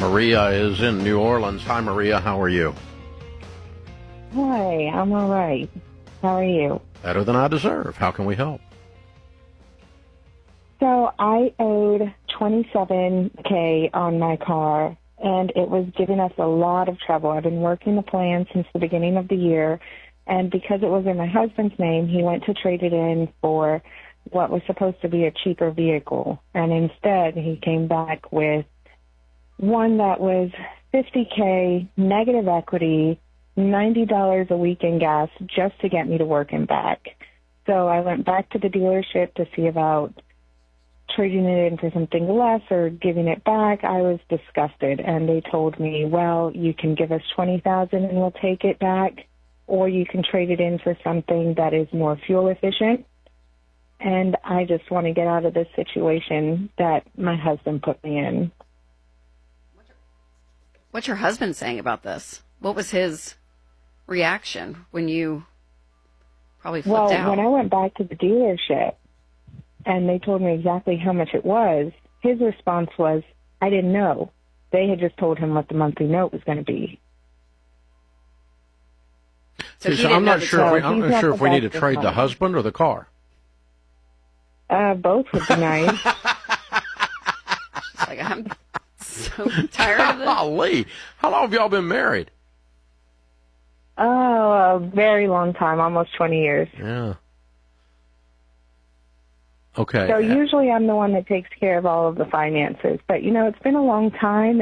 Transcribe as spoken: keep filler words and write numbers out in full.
Maria is in New Orleans. Hi, Maria. How are you? Hi, I'm all right. How are you? Better than I deserve. How can we help? So I owed twenty-seven K on my car, and it was giving us a lot of trouble. I've been working the plan since the beginning of the year, and because it was in my husband's name, he went to trade it in for what was supposed to be a cheaper vehicle, and instead he came back with one that was fifty K, negative equity, ninety dollars a week in gas just to get me to work and back. So I went back to the dealership to see about trading it in for something less or giving it back. I was disgusted, and they told me, well, you can give us twenty thousand dollars and we'll take it back, or you can trade it in for something that is more fuel efficient. And I just want to get out of this situation that my husband put me in. What's your husband saying about this? What was his reaction when you probably flipped well, out? When I went back to the dealership and they told me exactly how much it was, his response was, I didn't know. They had just told him what the monthly note was going to be. So, so I'm not sure. If we, I'm he's not not sure the if we need to best trade the response. husband or the car. Uh, both would be nice. She's like, I'm so tired of this. Golly, how long have y'all been married? Oh, a very long time, almost twenty years. Yeah. Okay. So usually I'm the one that takes care of all of the finances. But, you know, it's been a long time.